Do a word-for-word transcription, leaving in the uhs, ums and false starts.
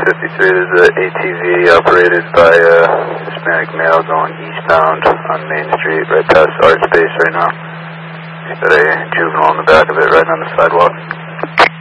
fifty-three, there's a A T V operated by a Hispanic male going eastbound on Main Street, right past Art Space right now. He's got a juvenile in the back of it, right on the sidewalk.